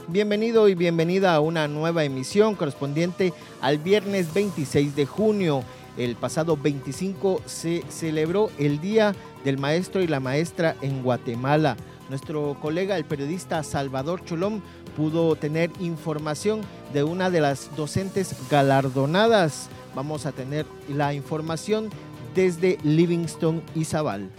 Bienvenido y bienvenida a una nueva emisión correspondiente al viernes 26 de junio. El pasado 25 se celebró el Día del Maestro y la Maestra en Guatemala. Nuestro colega, el periodista Salvador Cholom, pudo tener información de una de las docentes galardonadas. Vamos a tener la información desde Livingston, Izabal.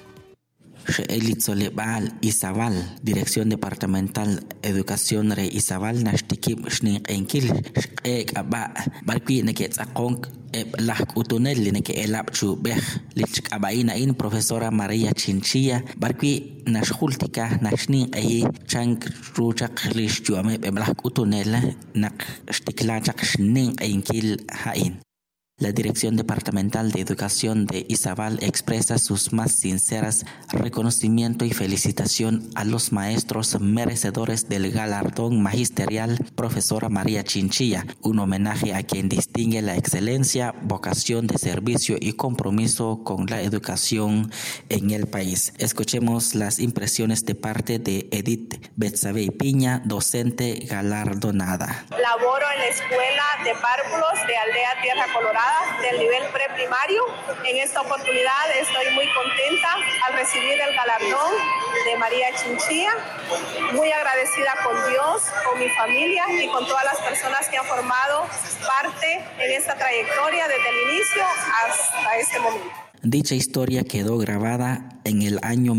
Elitzoleval Izabal, Dirección Departamental Educación Re Izabal Nashtikib Shning Enkil Aba Barqui Nekets Akong Lak Utunel Neke Elap Chubeh Lich Abaina in Profesora María Chinchilla Barqui Nashultika Nashning Ei Chank Ruchak Lish Juame Blak Utunel Nak Stiklachak Shning Enkil Hain. La Dirección Departamental de Educación de Izabal expresa sus más sinceras reconocimiento y felicitación a los maestros merecedores del galardón magisterial Profesora María Chinchilla, un homenaje a quien distingue la excelencia, vocación de servicio y compromiso con la educación en el país. Escuchemos las impresiones de parte de Edith Betsabe Piña, docente galardonada. Laboro en la escuela de párvulos de Aldea Tierra Colorada del nivel preprimario. En esta oportunidad estoy muy contenta al recibir el galardón de María Chinchilla, muy agradecida con Dios, con mi familia y con todas las personas que han formado parte en esta trayectoria desde el inicio hasta este momento. Dicha historia quedó grabada en el año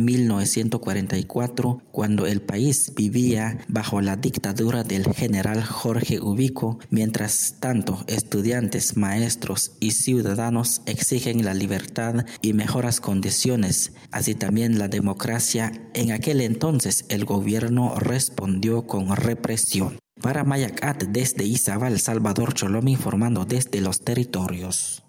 1944, cuando el país vivía bajo la dictadura del general Jorge Ubico. Mientras tanto, estudiantes, maestros y ciudadanos exigen la libertad y mejores condiciones, así también la democracia. En aquel entonces, el gobierno respondió con represión. Para Mayacat, desde Izabal, Salvador Cholom informando desde los territorios.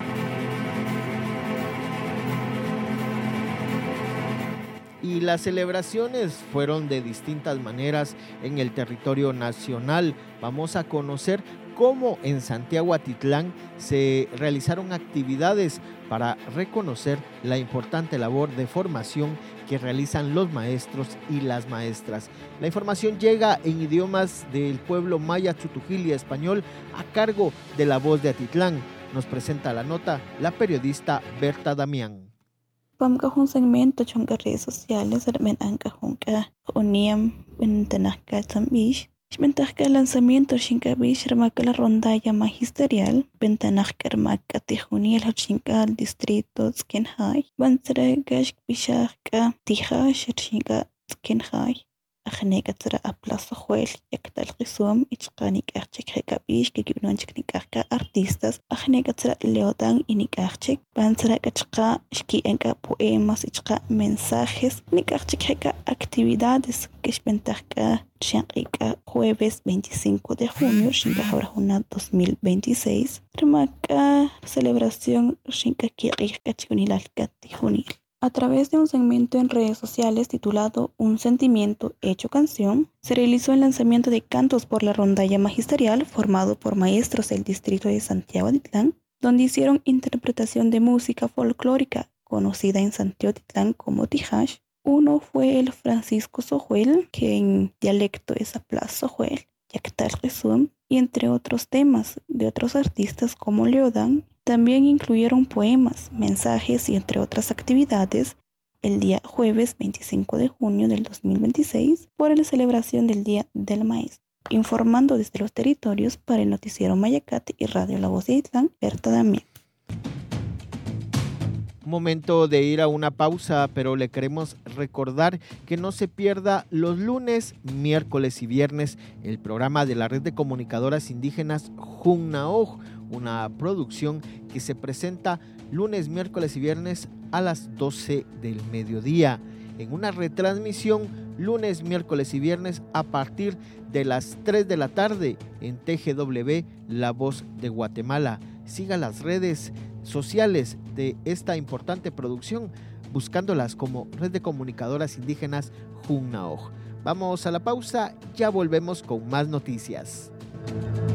Y las celebraciones fueron de distintas maneras en el territorio nacional. Vamos a conocer cómo en Santiago Atitlán se realizaron actividades para reconocer la importante labor de formación que realizan los maestros y las maestras. La información llega en idiomas del pueblo maya, tzutujil y español a cargo de La Voz de Atitlán. Nos presenta la nota la periodista Berta Damián. Vamos un segmento en redes sociales, uniam bentenaka tambish. Bentenaka lanzamiento shinkabish remaka la rondalla magisterial, bentenaka remaka tijuniel hachinka distrito skenhai, bansere gash bishaka tijash shinka skenhai. أخنيك ترى أبلاس خويل يكتل قسوم إتقانيك أرتك هكابيش كجبنونك نكاركا أرتيستاس أخنيك ترى ليودان إنك أرتك بان ترى كتشقا شكي أنك بوئيماس إتقا mensajes نكارتك هكا actividades كش بنتركا شنقيكا jueves 25 de junio شنكا حورهونا 2026 رماكا celebración شنكا كيقيكا تيونيلالكا تيونيل. A través de un segmento en redes sociales titulado Un sentimiento hecho canción, se realizó el lanzamiento de Cantos por la Rondalla Magisterial formado por maestros del distrito de Santiago Atitlán, donde hicieron interpretación de música folclórica conocida en Santiago Atitlán como tijash. Uno fue el Francisco Sojuel, que en dialecto es Aplas Sojuel, Yaktal Resum, y entre otros temas de otros artistas como Leodán. También incluyeron poemas, mensajes y entre otras actividades el día jueves 25 de junio del 2026 por la celebración del Día del Maestro. Informando desde los territorios para el noticiero Mayacat y Radio La Voz de Atitlán, Berta Damián. Momento de ir a una pausa, pero le queremos recordar que no se pierda los lunes, miércoles y viernes el programa de la Red de Comunicadoras Indígenas Junnaoj, una producción que se presenta lunes, miércoles y viernes a las 12 del mediodía, en una retransmisión lunes, miércoles y viernes a partir de las 3 de la tarde en TGW La Voz de Guatemala. Siga las redes sociales de esta importante producción buscándolas como Red de Comunicadoras Indígenas Junnaoj. Vamos a la pausa, ya volvemos con más noticias.